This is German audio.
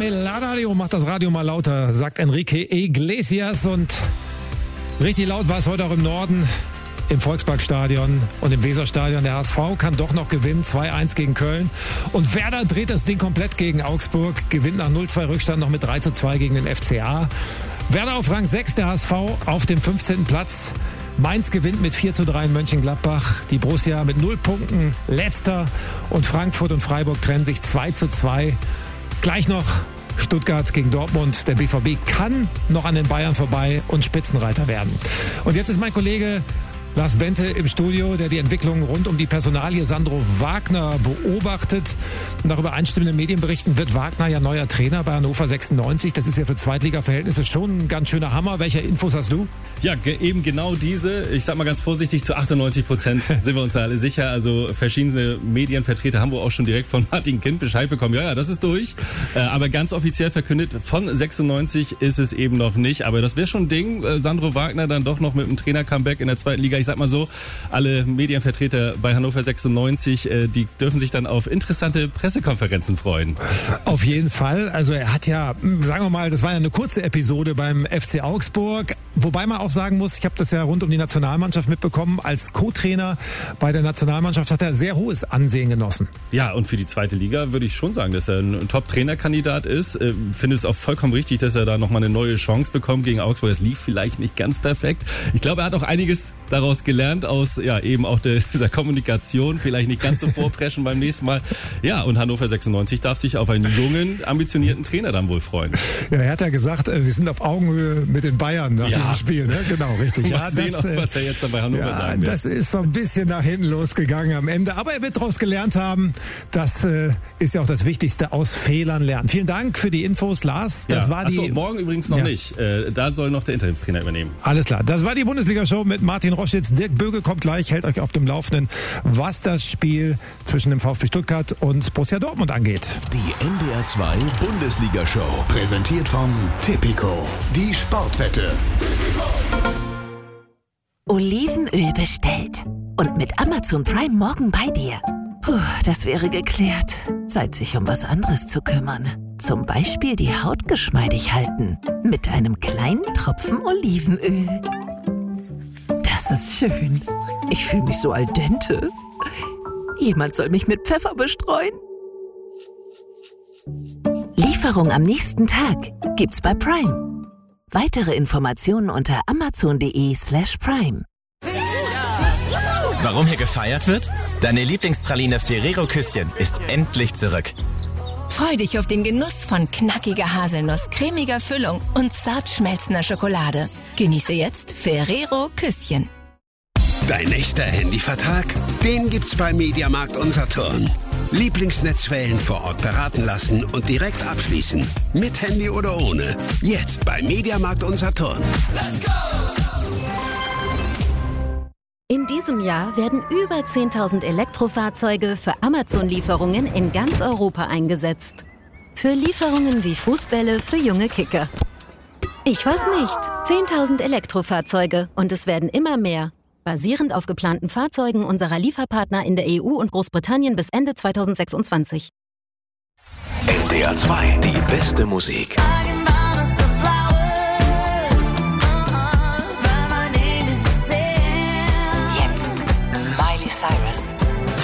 Dame la radio, macht das Radio mal lauter, sagt Enrique Iglesias. Und richtig laut war es heute auch im Norden, im Volksparkstadion und im Weserstadion. Der HSV kann doch noch gewinnen, 2-1 gegen Köln. Und Werder dreht das Ding komplett gegen Augsburg, gewinnt nach 0-2 Rückstand noch mit 3-2 gegen den FCA. Werder auf Rang 6, der HSV auf dem 15. Platz. Mainz gewinnt mit 4-3 in Mönchengladbach. Die Borussia mit 0 Punkten letzter. Und Frankfurt und Freiburg trennen sich 2-2. Gleich noch Stuttgart gegen Dortmund. Der BVB kann noch an den Bayern vorbei und Spitzenreiter werden. Und jetzt ist mein Kollege Lars Bente im Studio, der die Entwicklung rund um die Personalie Sandro Wagner beobachtet. Nach übereinstimmenden Medienberichten wird Wagner ja neuer Trainer bei Hannover 96. Das ist ja für Zweitliga-Verhältnisse schon ein ganz schöner Hammer. Welche Infos hast du? Ja, eben genau diese. Ich sag mal ganz vorsichtig, zu 98% sind wir uns da alle sicher. Also verschiedene Medienvertreter haben wohl auch schon direkt von Martin Kind Bescheid bekommen. Ja, das ist durch. Aber ganz offiziell verkündet, von 96 ist es eben noch nicht. Aber das wäre schon ein Ding. Sandro Wagner dann doch noch mit einem Trainer-Comeback in der zweiten Liga. Ich sag mal so, alle Medienvertreter bei Hannover 96, die dürfen sich dann auf interessante Pressekonferenzen freuen. Auf jeden Fall. Also er hat ja, sagen wir mal, das war ja eine kurze Episode beim FC Augsburg. Wobei man auch sagen muss, ich habe das ja rund um die Nationalmannschaft mitbekommen, als Co-Trainer bei der Nationalmannschaft hat er sehr hohes Ansehen genossen. Ja, und für die zweite Liga würde ich schon sagen, dass er ein Top-Trainerkandidat ist. Finde es auch vollkommen richtig, dass er da nochmal eine neue Chance bekommt gegen Augsburg. Es lief vielleicht nicht ganz perfekt. Ich glaube, er hat auch einiges daraus gelernt, aus ja eben auch dieser Kommunikation, vielleicht nicht ganz so vorpreschen beim nächsten Mal. Ja, und Hannover 96 darf sich auf einen jungen, ambitionierten Trainer dann wohl freuen. Ja, er hat ja gesagt, wir sind auf Augenhöhe mit den Bayern nach diesem Spiel, ne? Genau, richtig. Mal sehen, was er jetzt dann bei Hannover sagen wird. Das ist so ein bisschen nach hinten losgegangen am Ende, aber er wird daraus gelernt haben. Das ist ja auch das Wichtigste, aus Fehlern lernen. Vielen Dank für die Infos, Lars. Das war die. Achso, morgen übrigens noch nicht. Da soll noch der Interimstrainer übernehmen. Alles klar. Das war die Bundesliga-Show mit Martin Roschitz. Dirk Böge kommt gleich, hält euch auf dem Laufenden, was das Spiel zwischen dem VfB Stuttgart und Borussia Dortmund angeht. Die NDR 2 Bundesliga-Show, präsentiert von Tipico, die Sportwette. Olivenöl bestellt und mit Amazon Prime morgen bei dir. Puh, das wäre geklärt. Zeit, sich um was anderes zu kümmern. Zum Beispiel die Haut geschmeidig halten. Mit einem kleinen Tropfen Olivenöl. Das ist schön. Ich fühle mich so al dente. Jemand soll mich mit Pfeffer bestreuen. Lieferung am nächsten Tag gibt's bei Prime. Weitere Informationen unter amazon.de/prime. Warum hier gefeiert wird? Deine Lieblingspraline Ferrero Küsschen ist endlich zurück. Freu dich auf den Genuss von knackiger Haselnuss, cremiger Füllung und zart schmelzender Schokolade. Genieße jetzt Ferrero Küsschen. Dein echter Handyvertrag? Den gibt's bei Mediamarkt und Saturn. Lieblingsnetzwellen vor Ort beraten lassen und direkt abschließen. Mit Handy oder ohne. Jetzt bei Mediamarkt und Saturn. Let's go! In diesem Jahr werden über 10.000 Elektrofahrzeuge für Amazon-Lieferungen in ganz Europa eingesetzt. Für Lieferungen wie Fußbälle für junge Kicker. Ich weiß nicht. 10.000 Elektrofahrzeuge und es werden immer mehr. Basierend auf geplanten Fahrzeugen unserer Lieferpartner in der EU und Großbritannien bis Ende 2026. NDR 2, die beste Musik. Jetzt Miley Cyrus.